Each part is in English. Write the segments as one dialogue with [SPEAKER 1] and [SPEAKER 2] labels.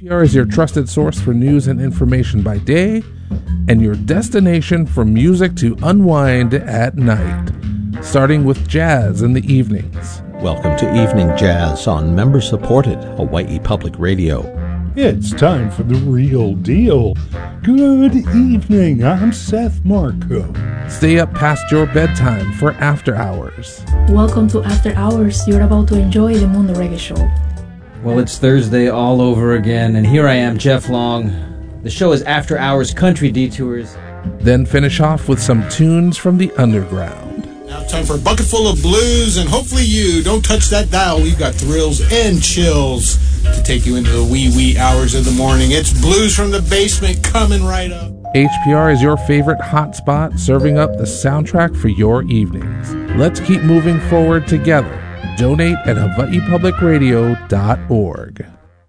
[SPEAKER 1] HPR is your trusted source for news and information by day, and your destination for music to unwind at night, starting with jazz in the evenings.
[SPEAKER 2] Welcome to Evening Jazz on member-supported Hawaii Public Radio.
[SPEAKER 3] It's time for the real deal. Good evening, I'm Seth Marco.
[SPEAKER 1] Stay up past your bedtime for After Hours.
[SPEAKER 4] Welcome to After Hours. You're about to enjoy the Mundo Reggae Show.
[SPEAKER 5] Well, it's Thursday all over again, and here I am, Jeff Long. The show is After Hours Country Detours.
[SPEAKER 1] Then finish off with some tunes from the underground.
[SPEAKER 6] Now it's time for a bucket full of blues, and hopefully you don't touch that dial. We've got thrills and chills to take you into the wee hours of the morning. It's Blues from the Basement coming right up.
[SPEAKER 1] HPR is your favorite hotspot, serving up the soundtrack for your evenings. Let's keep moving forward together. Donate at hawaiipublicradio.org.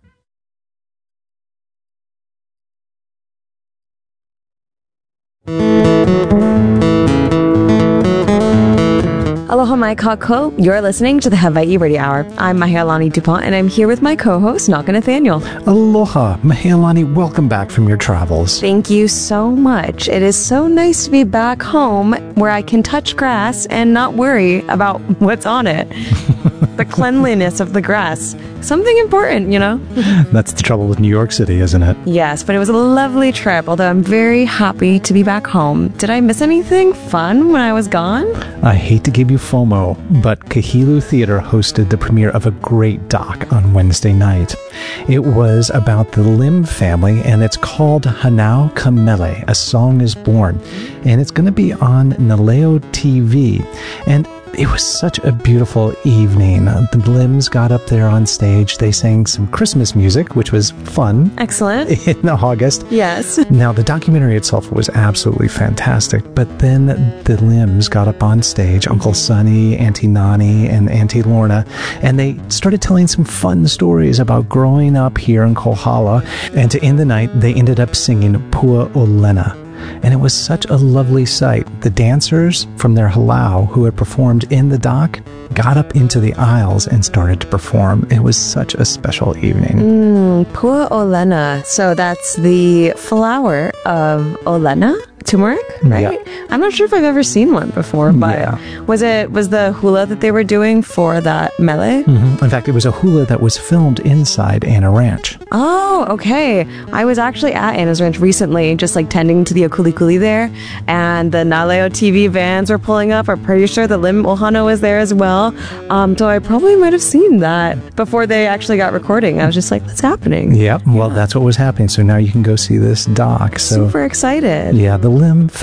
[SPEAKER 7] Aloha mai kako. You're listening to the Hawaii Radio Hour. I'm Mahealani DuPont, and I'm here with my co-host, Naka Nathaniel.
[SPEAKER 8] Aloha. Mahealani, welcome back from your travels.
[SPEAKER 7] Thank you so much. It is so nice to be back home where I can touch grass and not worry about what's on it. The cleanliness of the grass. Something important, you know?
[SPEAKER 8] That's the trouble with New York City, isn't it?
[SPEAKER 7] Yes, but it was a lovely trip, although I'm very happy to be back home. Did I miss anything fun when I was gone?
[SPEAKER 8] I hate to give you FOMO, but Kahilu Theater hosted the premiere of a great doc on Wednesday night. It was about the Lim family, and it's called Hanau Kamele, A Song is Born. And it's going to be on Naleo TV. And it was such a beautiful evening. The Lims got up there on stage. They sang some Christmas music, which was fun.
[SPEAKER 7] Excellent.
[SPEAKER 8] In August.
[SPEAKER 7] Yes.
[SPEAKER 8] Now, the documentary itself was absolutely fantastic, but then the Lims got up on stage, Uncle Sonny, Auntie Nani, and Auntie Lorna, and they started telling some fun stories about growing up here in Kohala. And to end the night, they ended up singing Pua Olena. And it was such a lovely sight. The dancers from their halau who had performed in the dock got up into the aisles and started to perform. It was such a special evening.
[SPEAKER 7] Pua Olena. So that's the flower of Olena? Turmeric, right?
[SPEAKER 8] Yeah.
[SPEAKER 7] I'm not sure if I've ever seen one before, but was the hula that they were doing for that mele?
[SPEAKER 8] In fact, it was a hula that was filmed inside Anna Ranch.
[SPEAKER 7] Oh, okay. I was actually at Anna's Ranch recently, just like tending to the okuli there, and the Naleo TV vans were pulling up. I'm pretty sure the Lim Ohana was there as well. So I probably might have seen that before they actually got recording. I was just like, what's happening?
[SPEAKER 8] Yep. Well, that's what was happening. So now you can go see this doc. So
[SPEAKER 7] super excited.
[SPEAKER 8] Yeah, the Lim